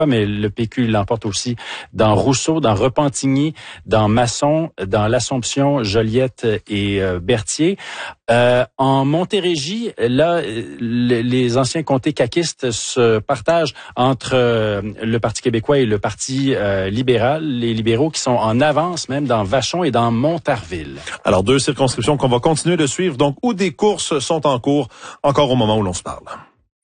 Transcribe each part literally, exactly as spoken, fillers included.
mais le P Q l'emporte aussi dans Rousseau, dans Repentigny, dans Masson, dans l'Assomption, Joliette et euh, Berthier. Euh, en Montérégie, là, les, les anciens comtés caquistes se partagent entre euh, le Parti québécois et le Parti euh, libéral, les libéraux qui sont en avance même dans Vachon et dans Montarville. Alors, deux circonscriptions qu'on va continuer de suivre, donc où des courses sont en cours, encore au moment où l'on se parle.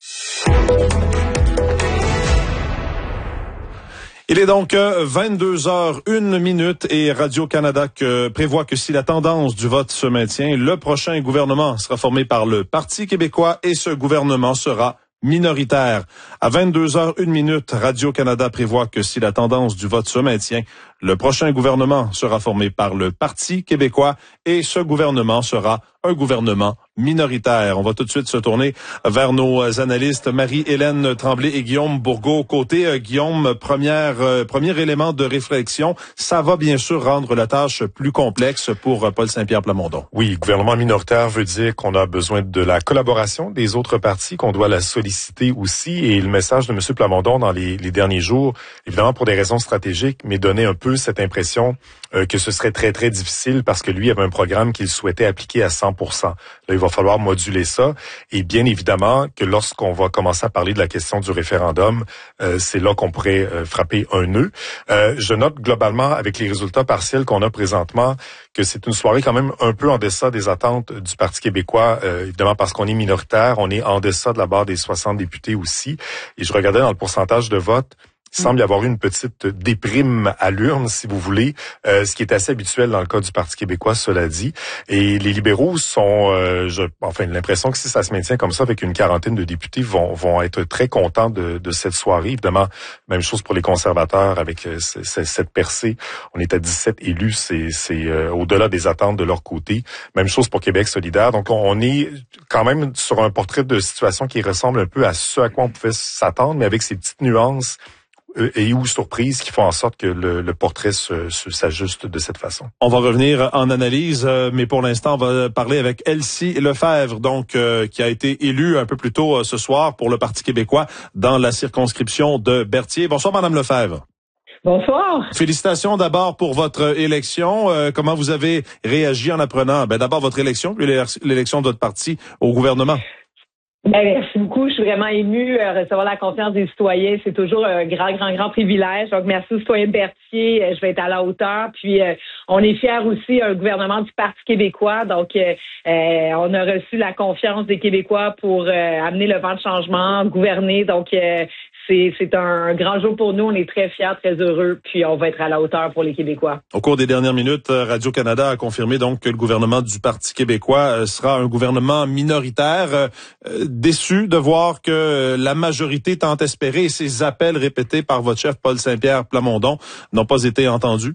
Il est donc vingt-deux heures une minute et Radio-Canada prévoit que si la tendance du vote se maintient, le prochain gouvernement sera formé par le Parti québécois et ce gouvernement sera minoritaire. À vingt-deux heures une minute, Radio-Canada prévoit que si la tendance du vote se maintient, le prochain gouvernement sera formé par le Parti québécois et ce gouvernement sera un gouvernement minoritaire. On va tout de suite se tourner vers nos analystes Marie-Hélène Tremblay et Guillaume Bourgault. Côté euh, Guillaume, première, euh, premier élément de réflexion, ça va bien sûr rendre la tâche plus complexe pour euh, Paul Saint-Pierre Plamondon. Oui, gouvernement minoritaire veut dire qu'on a besoin de la collaboration des autres partis, qu'on doit la solliciter aussi. Et le message de M. Plamondon dans les, les derniers jours, évidemment pour des raisons stratégiques, mais donnait un peu cette impression euh, que ce serait très, très difficile parce que lui avait un programme qu'il souhaitait appliquer à cent pour cent. Là, il va falloir moduler ça. Et bien évidemment que lorsqu'on va commencer à parler de la question du référendum, euh, c'est là qu'on pourrait euh, frapper un nœud. Euh, je note globalement, avec les résultats partiels qu'on a présentement, que c'est une soirée quand même un peu en deçà des attentes du Parti québécois, euh, évidemment parce qu'on est minoritaire, on est en deçà de la barre des soixante députés aussi. Et je regardais dans le pourcentage de vote, il semble y avoir eu une petite déprime à l'urne, si vous voulez, euh, ce qui est assez habituel dans le cas du Parti québécois, cela dit. Et les libéraux sont, euh, je, enfin, l'impression que si ça se maintient comme ça, avec une quarantaine de députés, vont, vont être très contents de, de cette soirée. Évidemment, même chose pour les conservateurs avec euh, c- c- cette percée. On est à dix-sept élus, c'est, c'est euh, au-delà des attentes de leur côté. Même chose pour Québec solidaire. Donc, on, on est quand même sur un portrait de situation qui ressemble un peu à ce à quoi on pouvait s'attendre, mais avec ces petites nuances et ou surprises qui font en sorte que le, le portrait se, se, s'ajuste de cette façon. On va revenir en analyse, euh, mais pour l'instant, on va parler avec Elsie Lefebvre, donc euh, qui a été élue un peu plus tôt euh, ce soir pour le Parti québécois dans la circonscription de Berthier. Bonsoir, Madame Lefebvre. Bonsoir. Félicitations d'abord pour votre élection. Euh, comment vous avez réagi en apprenant ben, d'abord votre élection, puis l'élection de votre parti au gouvernement? Ben, merci beaucoup. Je suis vraiment émue. Euh, recevoir la confiance des citoyens, c'est toujours un grand, grand, grand privilège. Donc, merci aux citoyens de Berthier. Euh, je vais être à la hauteur. Puis, euh, on est fiers aussi, un gouvernement du Parti québécois. Donc, euh, euh, on a reçu la confiance des Québécois pour euh, amener le vent de changement, gouverner. Donc, euh, c'est, c'est un grand jour pour nous. On est très fiers, très heureux. Puis, on va être à la hauteur pour les Québécois. Au cours des dernières minutes, Radio-Canada a confirmé donc que le gouvernement du Parti québécois sera un gouvernement minoritaire. Euh, déçu de voir que la majorité tant espérée et ses appels répétés par votre chef Paul Saint-Pierre Plamondon n'ont pas été entendus?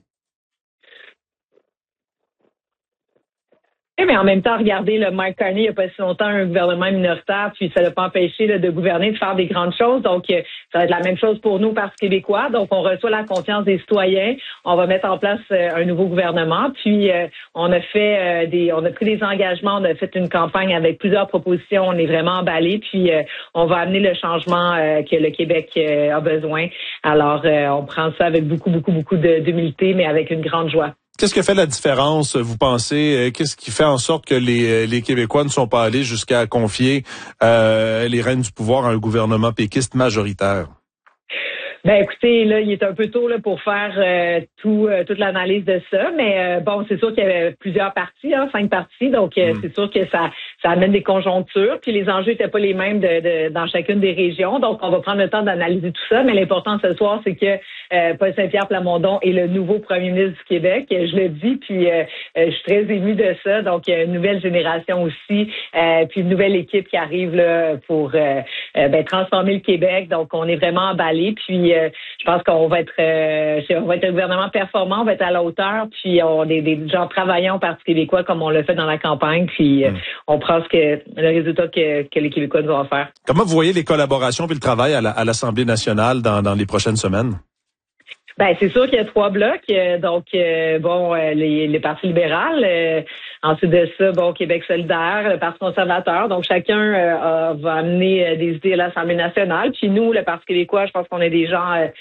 Mais en même temps, regardez, le Mike Carney, il n'y a pas si longtemps, un gouvernement minoritaire, puis ça ne l'a pas empêché là, de gouverner, de faire des grandes choses. Donc, euh, ça va être la même chose pour nous, Parti québécois. Donc, on reçoit la confiance des citoyens. On va mettre en place euh, un nouveau gouvernement. Puis, euh, on a fait euh, des, on a pris des engagements. On a fait une campagne avec plusieurs propositions. On est vraiment emballés. Puis, euh, on va amener le changement euh, que le Québec euh, a besoin. Alors, euh, on prend ça avec beaucoup, beaucoup, beaucoup de, d'humilité, mais avec une grande joie. Qu'est-ce qui fait la différence, vous pensez? Qu'est-ce qui fait en sorte que les, les Québécois ne sont pas allés jusqu'à confier euh, les rênes du pouvoir à un gouvernement péquiste majoritaire? Ben écoutez, là, il est un peu tôt là pour faire euh, tout euh, toute l'analyse de ça, mais euh, bon, c'est sûr qu'il y avait plusieurs partis, hein, cinq partis, donc euh, mm. c'est sûr que ça ça amène des conjonctures, puis les enjeux étaient pas les mêmes de, de dans chacune des régions, donc on va prendre le temps d'analyser tout ça, mais l'important ce soir, c'est que euh, Paul Saint-Pierre Plamondon est le nouveau premier ministre du Québec, je le dis, puis euh, je suis très émue de ça, donc il y a une nouvelle génération aussi, euh, puis une nouvelle équipe qui arrive là pour euh, euh, ben, transformer le Québec, donc on est vraiment emballés, puis Euh, je pense qu'on va être euh, on va être un gouvernement performant, on va être à la hauteur, puis on est des gens travaillants au Parti québécois comme on l'a fait dans la campagne, puis euh, mm. on prend ce que le résultat que, que les Québécois nous vont faire. Comment vous voyez les collaborations puis le travail à, la, à l'Assemblée nationale dans, dans les prochaines semaines? Ben c'est sûr qu'il y a trois blocs, euh, donc euh, bon euh, les, les partis libéraux, euh, ensuite de ça bon Québec solidaire, le Parti conservateur, donc chacun euh, va amener euh, des idées à l'Assemblée nationale. Puis nous, le Parti québécois, je pense qu'on est des gens euh,